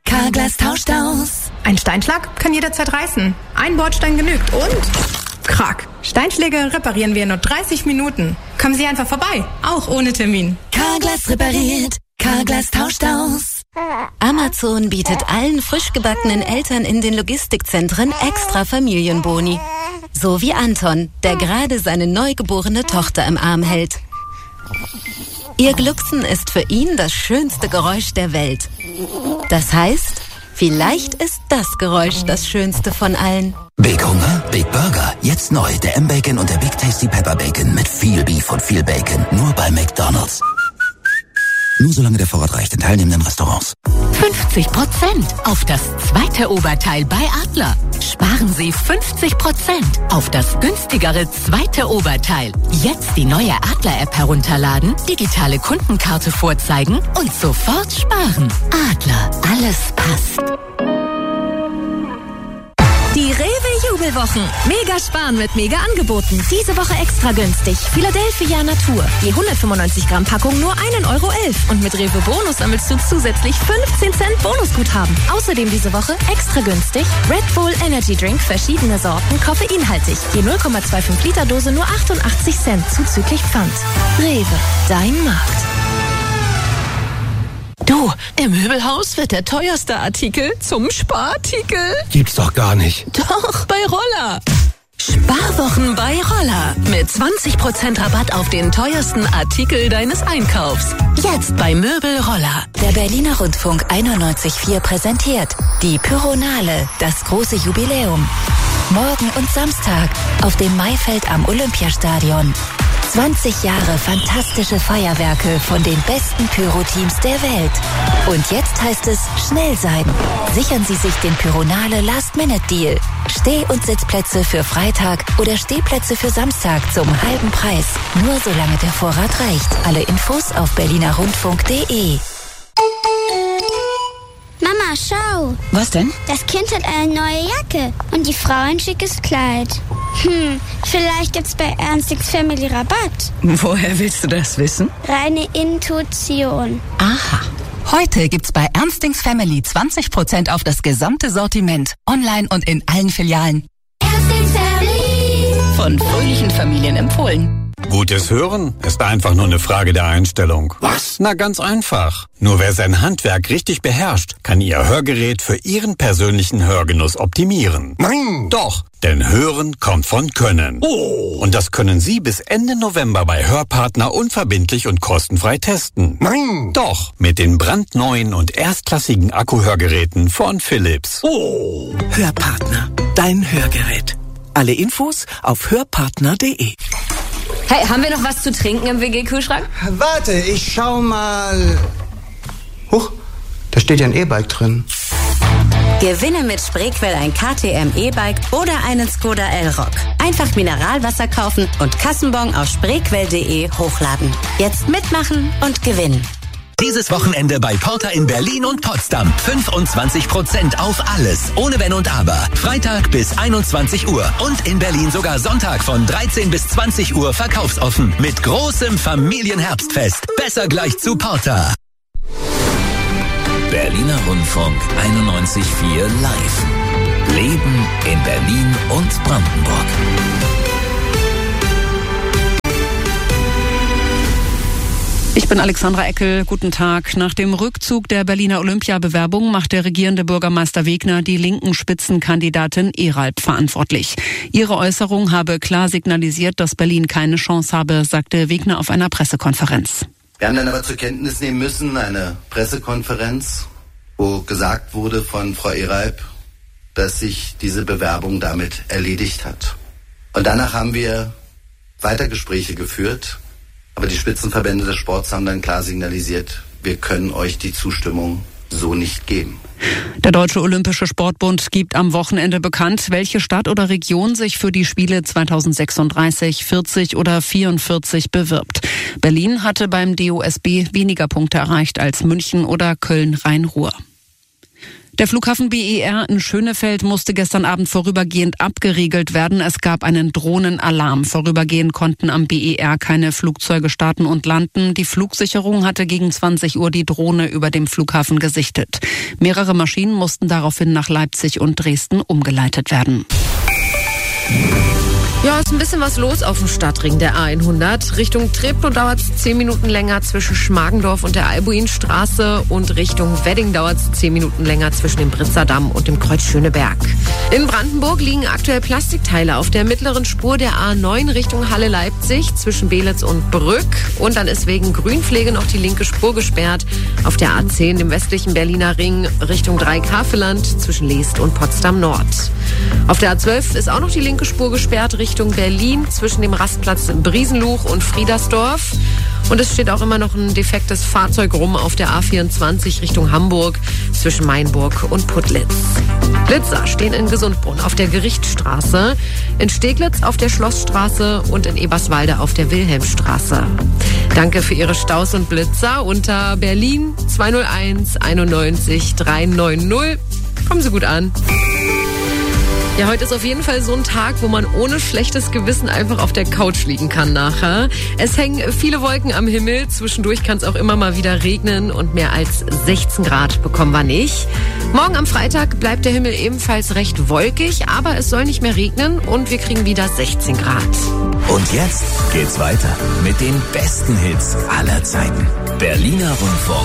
Carglass tauscht aus. Ein Steinschlag kann jederzeit reißen. Ein Bordstein genügt und... Krack. Steinschläge reparieren wir in nur 30 Minuten. Kommen Sie einfach vorbei, auch ohne Termin. Carglass repariert. Carglass tauscht aus. Amazon bietet allen frisch gebackenen Eltern in den Logistikzentren extra Familienboni. So wie Anton, der gerade seine neugeborene Tochter im Arm hält. Ihr Glucksen ist für ihn das schönste Geräusch der Welt. Das heißt, vielleicht ist das Geräusch das schönste von allen. Big Hunger, Big Burger. Jetzt neu, der M-Bacon und der Big Tasty Pepper Bacon mit viel Beef und viel Bacon. Nur bei McDonald's. Nur solange der Vorrat reicht in teilnehmenden Restaurants. 50% auf das zweite Oberteil bei Adler. Sparen Sie 50% auf das günstigere zweite Oberteil. Jetzt die neue Adler-App herunterladen, digitale Kundenkarte vorzeigen und sofort sparen. Adler, alles passt. Die Rewe-Jubelwochen. Mega sparen mit Mega-Angeboten. Diese Woche extra günstig. Philadelphia Natur. Die 195 Gramm Packung nur 1,11 € Und mit Rewe Bonus sammelst du zusätzlich 15 Cent Bonusguthaben. Außerdem diese Woche extra günstig Red Bull Energy Drink, verschiedene Sorten, koffeinhaltig. Die 0,25 Liter Dose nur 88 Cent zuzüglich Pfand. Rewe, dein Markt. Du, im Möbelhaus wird der teuerste Artikel zum Sparartikel. Gibt's doch gar nicht. Doch, bei Roller. Sparwochen bei Roller. Mit 20% Rabatt auf den teuersten Artikel deines Einkaufs. Jetzt bei Möbel Roller. Der Berliner Rundfunk 91.4 präsentiert die Pyronale, das große Jubiläum. Morgen und Samstag auf dem Maifeld am Olympiastadion. 20 Jahre fantastische Feuerwerke von den besten Pyro-Teams der Welt. Und jetzt heißt es schnell sein. Sichern Sie sich den Pyronale Last-Minute-Deal. Steh- und Sitzplätze für Freitag oder Stehplätze für Samstag zum halben Preis. Nur solange der Vorrat reicht. Alle Infos auf berlinerrundfunk.de. Mama, schau. Was denn? Das Kind hat eine neue Jacke und die Frau ein schickes Kleid. Vielleicht gibt's bei Ernstings Family Rabatt. Woher willst du das wissen? Reine Intuition. Aha. Heute gibt's bei Ernstings Family 20% auf das gesamte Sortiment. Online und in allen Filialen. Ernstings Family. Von fröhlichen Familien empfohlen. Gutes Hören ist einfach nur eine Frage der Einstellung. Was? Na, ganz einfach. Nur wer sein Handwerk richtig beherrscht, kann Ihr Hörgerät für Ihren persönlichen Hörgenuss optimieren. Nein! Doch, denn Hören kommt von Können. Oh! Und das können Sie bis Ende November bei Hörpartner unverbindlich und kostenfrei testen. Nein! Doch, mit den brandneuen und erstklassigen Akkuhörgeräten von Philips. Oh! Hörpartner, dein Hörgerät. Alle Infos auf hörpartner.de. Hey, haben wir noch was zu trinken im WG-Kühlschrank? Warte, ich schau mal. Huch, da steht ja ein E-Bike drin. Gewinne mit Spreequell ein KTM E-Bike oder einen Skoda Elrock. Einfach Mineralwasser kaufen und Kassenbon auf spreequell.de hochladen. Jetzt mitmachen und gewinnen. Dieses Wochenende bei Porter in Berlin und Potsdam. 25% auf alles, ohne Wenn und Aber. Freitag bis 21 Uhr und in Berlin sogar Sonntag von 13 bis 20 Uhr verkaufsoffen. Mit großem Familienherbstfest. Besser gleich zu Porter. Berliner Rundfunk 91.4 Live. Leben in Berlin und Brandenburg. Ich bin Alexandra Eckel. Guten Tag. Nach dem Rückzug der Berliner Olympiabewerbung macht der regierende Bürgermeister Wegner die linken Spitzenkandidatin Eralp verantwortlich. Ihre Äußerung habe klar signalisiert, dass Berlin keine Chance habe, sagte Wegner auf einer Pressekonferenz. Wir haben dann aber zur Kenntnis nehmen müssen, eine Pressekonferenz, wo gesagt wurde von Frau Eralp, dass sich diese Bewerbung damit erledigt hat. Und danach haben wir weiter Gespräche geführt. Aber die Spitzenverbände des Sports haben dann klar signalisiert, wir können euch die Zustimmung so nicht geben. Der Deutsche Olympische Sportbund gibt am Wochenende bekannt, welche Stadt oder Region sich für die Spiele 2036, 40 oder 44 bewirbt. Berlin hatte beim DOSB weniger Punkte erreicht als München oder Köln-Rhein-Ruhr. Der Flughafen BER in Schönefeld musste gestern Abend vorübergehend abgeriegelt werden. Es gab einen Drohnenalarm. Vorübergehend konnten am BER keine Flugzeuge starten und landen. Die Flugsicherung hatte gegen 20 Uhr die Drohne über dem Flughafen gesichtet. Mehrere Maschinen mussten daraufhin nach Leipzig und Dresden umgeleitet werden. Ja, ist ein bisschen was los auf dem Stadtring der A100. Richtung Treptow dauert es 10 Minuten länger zwischen Schmargendorf und der Albuinstraße und Richtung Wedding dauert es 10 Minuten länger zwischen dem Britzerdamm und dem Kreuz Schöneberg. In Brandenburg liegen aktuell Plastikteile auf der mittleren Spur der A9 Richtung Halle-Leipzig zwischen Belitz und Brück. Und dann ist wegen Grünpflege noch die linke Spur gesperrt auf der A10 im westlichen Berliner Ring Richtung Dreieck-Havelland zwischen Leest und Potsdam-Nord. Auf der A12 ist auch noch die linke Spur gesperrt Richtung Berlin zwischen dem Rastplatz Briesenluch und Friedersdorf. Und es steht auch immer noch ein defektes Fahrzeug rum auf der A24 Richtung Hamburg zwischen Mainburg und Putlitz. Blitzer stehen in Gesundbrunn auf der Gerichtsstraße, in Steglitz auf der Schlossstraße und in Eberswalde auf der Wilhelmstraße. Danke für Ihre Staus und Blitzer unter Berlin 201 91 390. Kommen Sie gut an. Ja, heute ist auf jeden Fall so ein Tag, wo man ohne schlechtes Gewissen einfach auf der Couch liegen kann nachher. Es hängen viele Wolken am Himmel. Zwischendurch kann es auch immer mal wieder regnen und mehr als 16 Grad bekommen wir nicht. Morgen am Freitag bleibt der Himmel ebenfalls recht wolkig, aber es soll nicht mehr regnen und wir kriegen wieder 16 Grad. Und jetzt geht's weiter mit den besten Hits aller Zeiten. Berliner Rundfunk